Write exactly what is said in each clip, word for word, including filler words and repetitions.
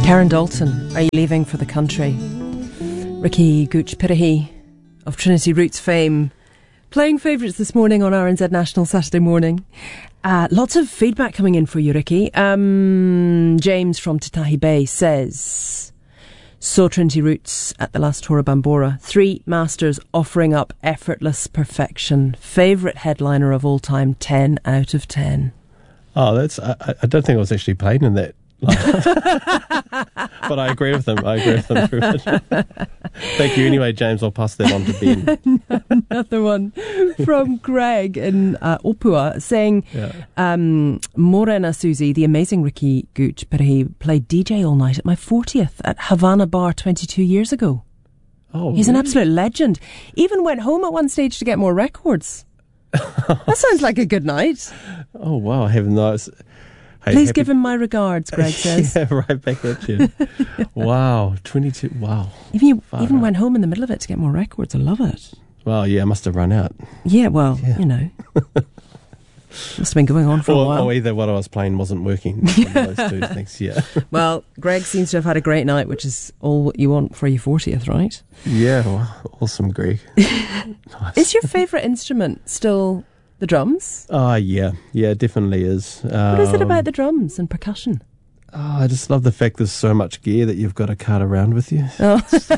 Karen Dalton, Are You Leaving for the Country? Ricky Gooch Pirahi of Trinity Roots fame, playing favourites this morning on R N Z National Saturday morning. Uh, lots of feedback coming in for you, Ricky. Um, James from Titahi Bay says, saw Trinity Roots at the last tour of Bambora. Three masters offering up effortless perfection. Favourite headliner of all time, ten out of ten. Oh, that's. I, I don't think I was actually playing in that. But I agree with them. I agree with them very much. Thank you. Anyway, James, I'll pass that on to Ben. Another one from Greg in uh, Opua saying, Yeah. um, Morena Susie, the amazing Ricky Gooch Pirahi, played D J all night at my fortieth at Havana Bar twenty-two years ago. Oh, He's an really? absolute legend. Even went home at one stage to get more records. That sounds like a good night. Oh, wow. I have no. Hey, Please happy- give him my regards, Greg says. Yeah, right back at you. Wow, twenty-two. Wow. Even you Far even out. went home in the middle of it to get more records. I love it. Well, yeah, I must have run out. Yeah, well, Yeah. you know. Must have been going on for a Or, while. or either what I was playing wasn't working. One of those two things, yeah. Well, Greg seems to have had a great night, which is all what you want for your fortieth, right? Yeah, well, awesome, Greg. Nice. Is your favourite instrument still the drums? Oh, yeah. Yeah, it definitely is. Um, What is it about the drums and percussion? Oh, I just love the fact there's so much gear that you've got to cart around with you. Oh.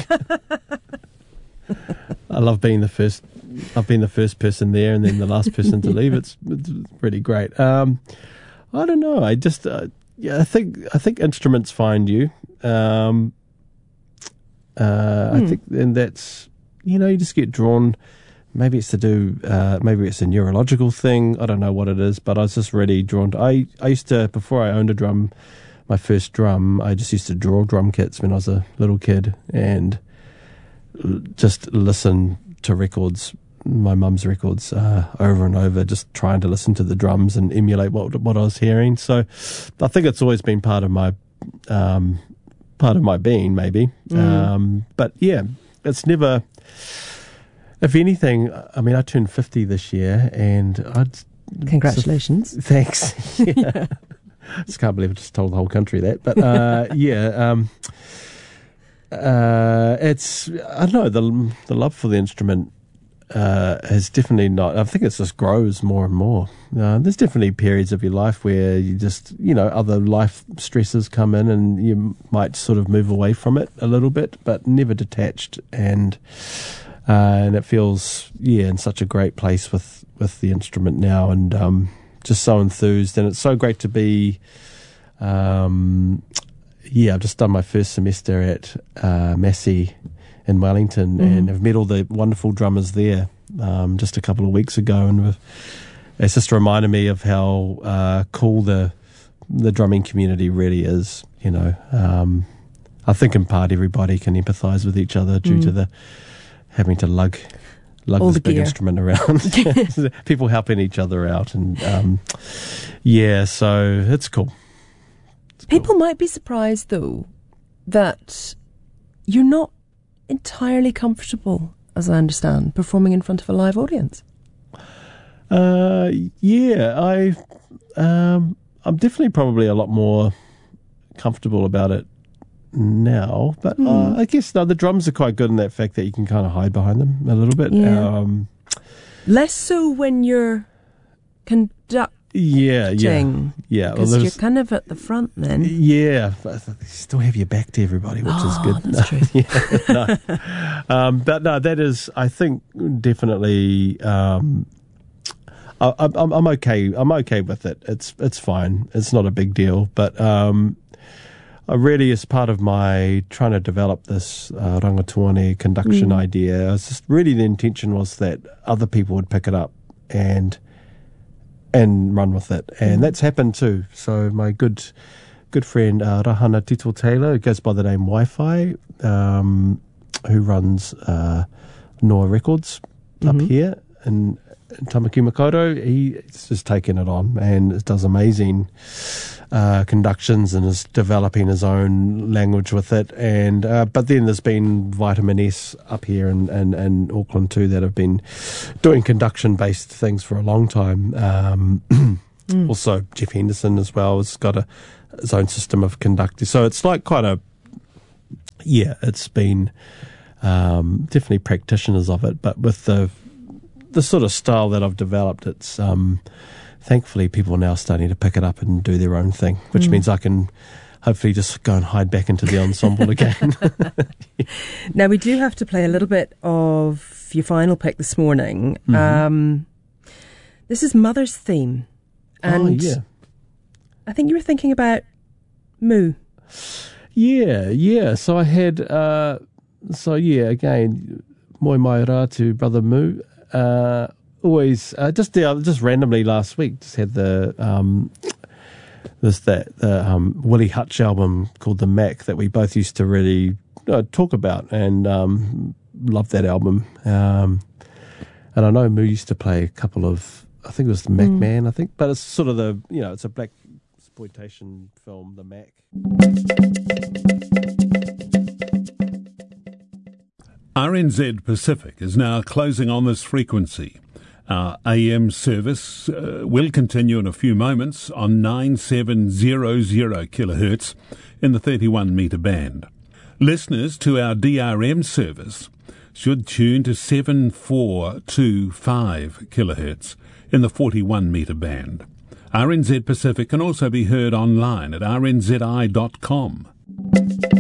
I love being the first. I've been the first person there, and then the last person to leave. It's, it's pretty great. Um, I don't know. I just, uh, yeah, I think I think instruments find you. Um, uh, Hmm. I think, and that's, you know, you just get drawn. Maybe it's to do. Uh, maybe it's a neurological thing. I don't know what it is, but I was just really drawn to. I I used to, before I owned a drum, my first drum, I just used to draw drum kits when I was a little kid, and l- just listen to records, my mum's records, uh, over and over, just trying to listen to the drums and emulate what what I was hearing. So I think it's always been part of my um, part of my being, maybe. Mm. Um, but yeah, it's never. If anything, I mean, I turned fifty this year, and I'd. Congratulations. So, thanks. Yeah. Just can't believe I just told the whole country that. But uh, yeah, um, uh, it's, I don't know, the the love for the instrument uh, has definitely not, I think it just grows more and more. Uh, there's definitely periods of your life where you just, you know, other life stresses come in and you might sort of move away from it a little bit, but never detached. And uh, and it feels, yeah, in such a great place with, with the instrument now, and um, just so enthused. And it's so great to be, um, yeah, I've just done my first semester at uh, Massey in Wellington, Mm. and I've met all the wonderful drummers there um, just a couple of weeks ago, and we've, it's just reminded me of how uh, cool the the drumming community really is. You know, um, I think in part everybody can empathise with each other due Mm. to the having to lug lug All this the big gear. instrument around. People helping each other out, and um, yeah, so it's cool. It's cool. People might be surprised, though, that you're not entirely comfortable, as I understand, performing in front of a live audience. Uh, yeah, I, um, I'm definitely probably a lot more comfortable about it now, but Mm. uh, I guess no, the drums are quite good in that fact that you can kind of hide behind them a little bit. Yeah. Um, Less so when you're conducting, yeah, yeah, yeah. Well, because you're there's- kind of at the front then. yeah, but you still have your back to everybody, which Oh, is good. that's true. yeah, no. Um, but no, that is, I think, definitely. Um, I, I'm, I'm okay. I'm okay with it. It's it's fine. It's not a big deal. But um, I really, as part of my trying to develop this uh, rangatuane conduction Mm. idea, I was just really the intention was that other people would pick it up and and run with it, and Mm. that's happened too. So my good good friend uh, Rahana Tito Taylor, who goes by the name Wi-Fi, um, who runs uh, Noah Records up Mhm. here in, in Tamaki Makaurau, he's just taken it on and it does amazing uh, conductions and is developing his own language with it. And uh, but then there's been Vitamin S up here in, in, in Auckland too that have been doing conduction-based things for a long time. Um, Mm. Also, Jeff Henderson as well has got a, its own system of conducting. So it's like quite a, yeah, it's been um, definitely practitioners of it, but with the the sort of style that I've developed, it's um, thankfully people are now starting to pick it up and do their own thing, which mm. means I can hopefully just go and hide back into the ensemble again. Now, we do have to play a little bit of your final pick this morning. Mm-hmm. Um, this is Mother's Theme. And oh, yeah. I think you were thinking about Moo. Yeah, yeah. So I had, uh, so yeah, again, Moi Mai Rātu, Brother Moo. Uh, always, uh, just the, just randomly last week, just had the... Um, There's that the um, Willie Hutch album called The Mac that we both used to really uh, talk about, and um, loved that album. Um, and I know Moo used to play a couple of, I think it was The Mac mm. Man, I think, but it's sort of the, you know, it's a black exploitation film, The Mac. R N Z Pacific is now closing on this frequency. Our A M service uh, will continue in a few moments on nine seven zero zero kilohertz in the thirty-one metre band. Listeners to our D R M service should tune to seven four two five kilohertz in the forty-one metre band. R N Z Pacific can also be heard online at r n z i dot com.